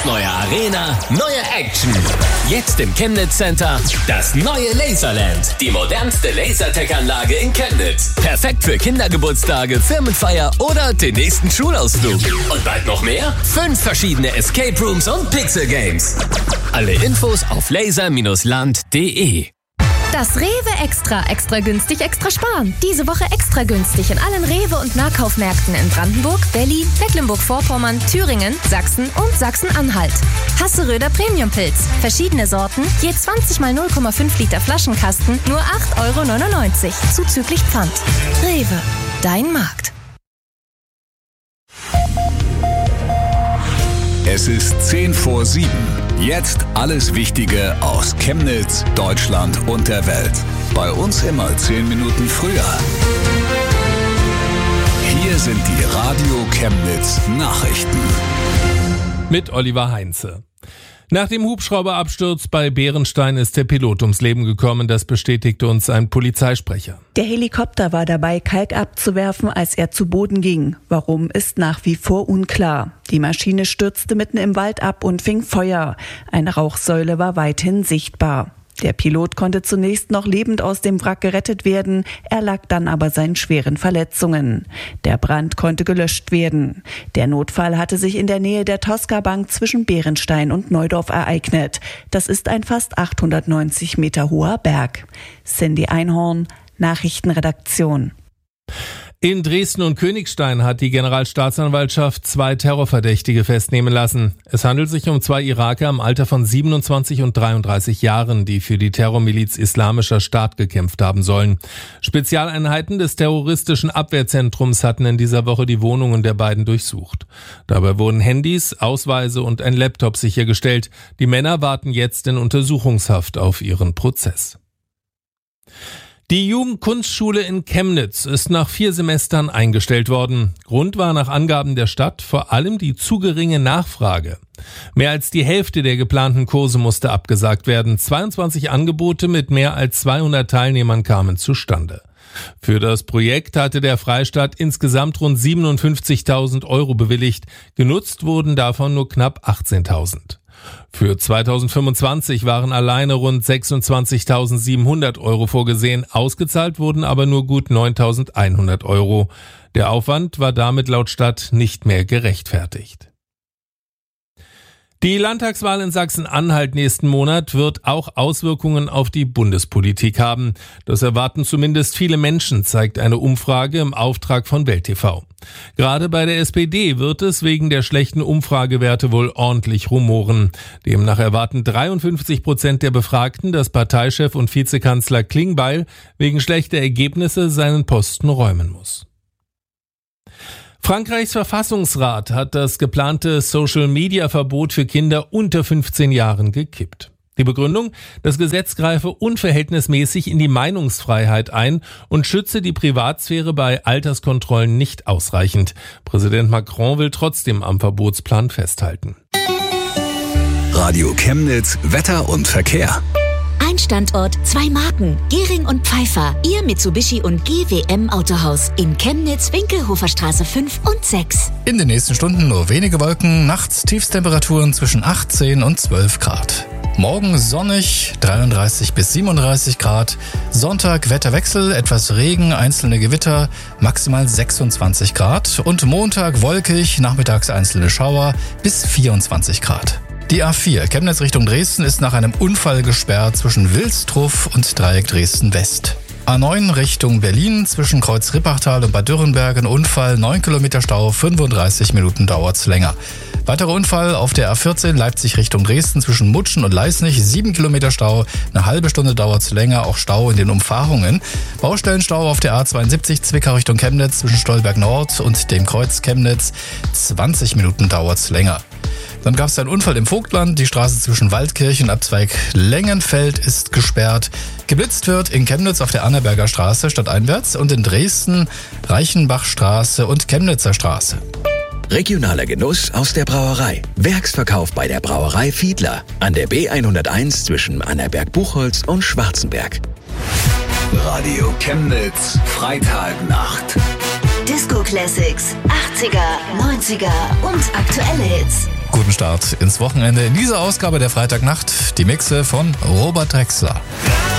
Neue Arena, neue Action. Jetzt im Chemnitz Center das neue Laserland. Die modernste Lasertag-Anlage in Chemnitz. Perfekt für Kindergeburtstage, Firmenfeier oder den nächsten Schulausflug. Und bald noch mehr? 5 verschiedene Escape Rooms und Pixel Games. Alle Infos auf laser-land.de. Das Rewe Extra günstig, extra sparen. Diese Woche extra günstig in allen Rewe- und Nahkaufmärkten in Brandenburg, Berlin, Mecklenburg-Vorpommern, Thüringen, Sachsen und Sachsen-Anhalt. Hasseröder Premium-Pilz. Verschiedene Sorten, je 20 mal 0,5 Liter Flaschenkasten, nur 8,99 €, zuzüglich Pfand. Rewe, dein Markt. Es ist 6:10. Jetzt alles Wichtige aus Chemnitz, Deutschland und der Welt. Bei uns immer 10 Minuten früher. Hier sind die Radio Chemnitz Nachrichten. Mit Oliver Heinze. Nach dem Hubschrauberabsturz bei Bärenstein ist der Pilot ums Leben gekommen, das bestätigte uns ein Polizeisprecher. Der Helikopter war dabei, Kalk abzuwerfen, als er zu Boden ging. Warum, ist nach wie vor unklar. Die Maschine stürzte mitten im Wald ab und fing Feuer. Eine Rauchsäule war weithin sichtbar. Der Pilot konnte zunächst noch lebend aus dem Wrack gerettet werden, erlag dann aber seinen schweren Verletzungen. Der Brand konnte gelöscht werden. Der Notfall hatte sich in der Nähe der Tosca-Bank zwischen Bärenstein und Neudorf ereignet. Das ist ein fast 890 Meter hoher Berg. Cindy Einhorn, Nachrichtenredaktion. In Dresden und Königstein hat die Generalstaatsanwaltschaft 2 Terrorverdächtige festnehmen lassen. Es handelt sich um 2 Iraker im Alter von 27 und 33 Jahren, die für die Terrormiliz Islamischer Staat gekämpft haben sollen. Spezialeinheiten des terroristischen Abwehrzentrums hatten in dieser Woche die Wohnungen der beiden durchsucht. Dabei wurden Handys, Ausweise und ein Laptop sichergestellt. Die Männer warten jetzt in Untersuchungshaft auf ihren Prozess. Die Jugendkunstschule in Chemnitz ist nach 4 Semestern eingestellt worden. Grund war nach Angaben der Stadt vor allem die zu geringe Nachfrage. Mehr als die Hälfte der geplanten Kurse musste abgesagt werden. 22 Angebote mit mehr als 200 Teilnehmern kamen zustande. Für das Projekt hatte der Freistaat insgesamt rund 57.000 € bewilligt. Genutzt wurden davon nur knapp 18.000. Für 2025 waren alleine rund 26.700 € vorgesehen, ausgezahlt wurden aber nur gut 9.100 €. Der Aufwand war damit laut Stadt nicht mehr gerechtfertigt. Die Landtagswahl in Sachsen-Anhalt nächsten Monat wird auch Auswirkungen auf die Bundespolitik haben. Das erwarten zumindest viele Menschen, zeigt eine Umfrage im Auftrag von Welt TV. Gerade bei der SPD wird es wegen der schlechten Umfragewerte wohl ordentlich rumoren. Demnach erwarten 53% der Befragten, dass Parteichef und Vizekanzler Klingbeil wegen schlechter Ergebnisse seinen Posten räumen muss. Frankreichs Verfassungsrat hat das geplante Social-Media-Verbot für Kinder unter 15 Jahren gekippt. Die Begründung: Das Gesetz greife unverhältnismäßig in die Meinungsfreiheit ein und schütze die Privatsphäre bei Alterskontrollen nicht ausreichend. Präsident Macron will trotzdem am Verbotsplan festhalten. Radio Chemnitz, Wetter und Verkehr. Ein Standort, 2 Marken. Gehring und Pfeiffer. Ihr Mitsubishi und GWM Autohaus. In Chemnitz, Winkelhofer Straße 5 und 6. In den nächsten Stunden nur wenige Wolken. Nachts Tiefstemperaturen zwischen 18 und 12 Grad. Morgen sonnig, 33 bis 37 Grad. Sonntag Wetterwechsel, etwas Regen, einzelne Gewitter, maximal 26 Grad. Und Montag wolkig, nachmittags einzelne Schauer, bis 24 Grad. Die A4 Chemnitz Richtung Dresden ist nach einem Unfall gesperrt zwischen Wilstruff und Dreieck Dresden West. A9 Richtung Berlin zwischen Kreuz Rippachtal und Bad Dürrenberg ein Unfall, 9 Kilometer Stau, 35 Minuten dauert's länger. Weiterer Unfall auf der A14 Leipzig Richtung Dresden zwischen Mutschen und Leisnig, 7 Kilometer Stau, eine halbe Stunde dauert's länger, auch Stau in den Umfahrungen. Baustellenstau auf der A72 Zwickau Richtung Chemnitz zwischen Stolberg Nord und dem Kreuz Chemnitz, 20 Minuten dauert's länger. Dann gab es einen Unfall im Vogtland. Die Straße zwischen Waldkirch und Abzweig Lengenfeld ist gesperrt. Geblitzt wird in Chemnitz auf der Annaberger Straße stadteinwärts und in Dresden Reichenbachstraße und Chemnitzer Straße. Regionaler Genuss aus der Brauerei. Werksverkauf bei der Brauerei Fiedler an der B101 zwischen Annaberg-Buchholz und Schwarzenberg. Radio Chemnitz, Freitagnacht. Disco Classics, 80er, 90er und aktuelle Hits. Guten Start ins Wochenende in dieser Ausgabe der Freitagnacht. Die Mixe von Robert Drexler.